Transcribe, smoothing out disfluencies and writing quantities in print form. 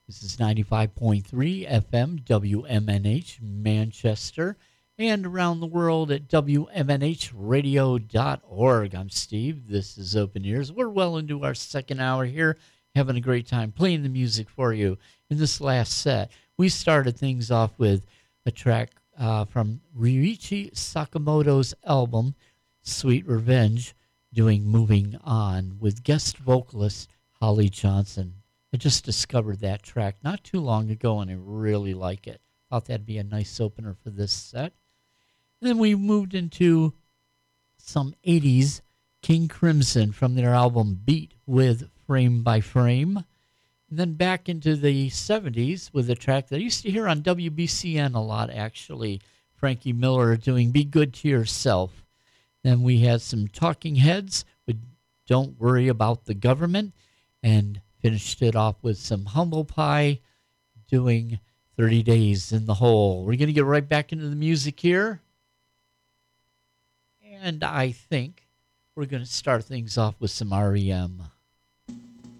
This is 95.3 FM WMNH Manchester and around the world at WMNHradio.org. I'm Steve. This is Open Ears. We're well into our second hour here, having a great time playing the music for you. In this last set, we started things off with a track from Ryuichi Sakamoto's album, Sweet Revenge, doing Moving On with guest vocalist Holly Johnson. I just discovered that track not too long ago, and I really like it. Thought that'd be a nice opener for this set. And then we moved into some 80s King Crimson from their album Beat with Frame by Frame. And then back into the 70s with a track that I used to hear on WBCN a lot, actually. Frankie Miller doing Be Good to Yourself. Then we had some Talking Heads with Don't Worry About the Government, and finished it off with some Humble Pie doing 30 Days in the Hole. We're going to get right back into the music here. And I think we're going to start things off with some REM.